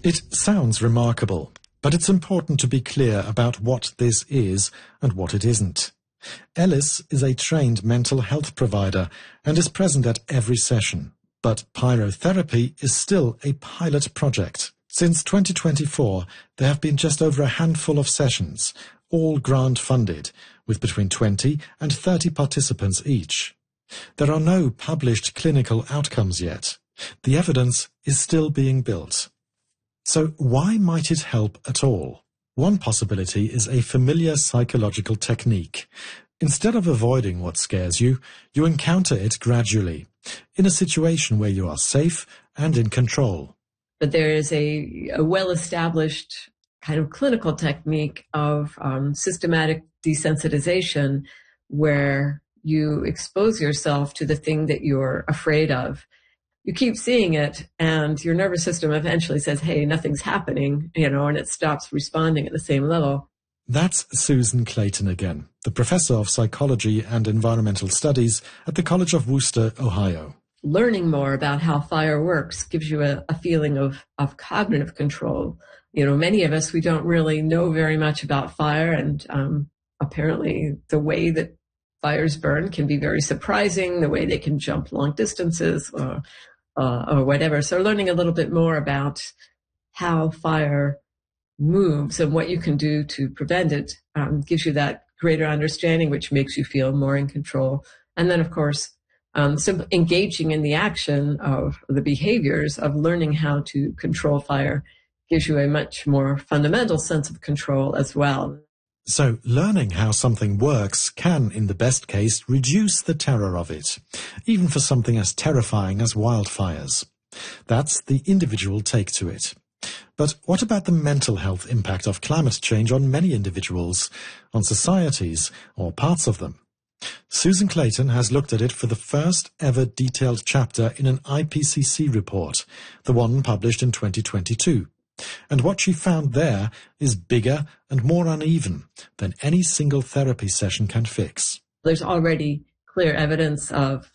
It sounds remarkable, but it's important to be clear about what this is and what it isn't. Ellis is a trained mental health provider and is present at every session. But pyrotherapy is still a pilot project. Since 2024, there have been just over a handful of sessions, all grant-funded, with between 20 and 30 participants each. There are no published clinical outcomes yet. The evidence is still being built. So why might it help at all? One possibility is a familiar psychological technique. Instead of avoiding what scares you, you encounter it gradually, in a situation where you are safe and in control. But there is a well-established kind of clinical technique of systematic desensitization where you expose yourself to the thing that you're afraid of. You keep seeing it, and your nervous system eventually says, hey, nothing's happening, and it stops responding at the same level. That's Susan Clayton again, the professor of psychology and environmental studies at the College of Wooster, Ohio. Learning more about how fire works gives you a feeling of cognitive control. Many of us, we don't really know very much about fire, and apparently the way that fires burn can be very surprising, the way they can jump long distances or whatever. So learning a little bit more about how fire moves and what you can do to prevent it gives you that greater understanding, which makes you feel more in control. And then, of course, engaging in the action of the behaviors of learning how to control fire gives you a much more fundamental sense of control as well. So learning how something works can, in the best case, reduce the terror of it, even for something as terrifying as wildfires. That's the individual take to it. But what about the mental health impact of climate change on many individuals, on societies, or parts of them? Susan Clayton has looked at it for the first ever detailed chapter in an IPCC report, the one published in 2022. And what she found there is bigger and more uneven than any single therapy session can fix. There's already clear evidence of